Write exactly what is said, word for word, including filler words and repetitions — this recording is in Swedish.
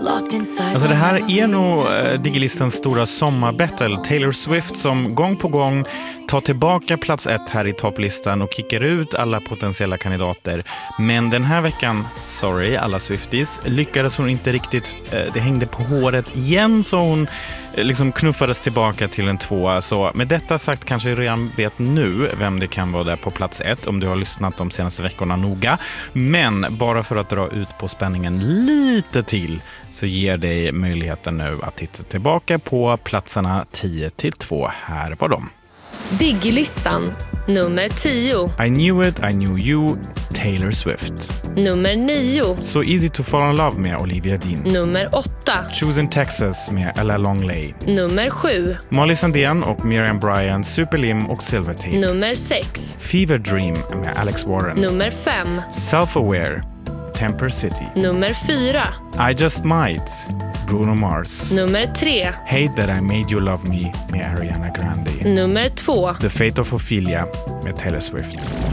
Alltså det här är nog eh, Digilistans stora sommarbattle. Taylor Swift som gång på gång tar tillbaka plats ett här i topplistan och kickar ut alla potentiella kandidater. Men den här veckan, sorry alla Swifties, lyckades hon inte riktigt. Eh, det hängde på håret igen så hon eh, liksom knuffades tillbaka till en tvåa. Så med detta sagt kanske jag redan vet nu vem det kan vara där på plats ett om du har lyssnat de senaste veckorna noga. Men bara för att dra ut på spänningen lite till så ger dig möjligheten nu att titta tillbaka på platserna tio till två. Här var de. Diglistan nummer tio. I knew it, I knew you, Taylor Swift. Nummer nio. So Easy to Fall in Love med Olivia Dean. Nummer åtta. Choosing Texas med Ella Longley. Nummer sju. Molly Sandén och Miriam Bryant, Superlim och Silvertape. Nummer sex. Fever Dream med Alex Warren. Nummer fem. Self-Aware, Temper City. Nummer fyra. I Just Might, Bruno Mars. Nummer tre. Hate That I Made You Love Me med Ariana Grande. Nummer två. The Fate of Ophelia med Taylor Swift.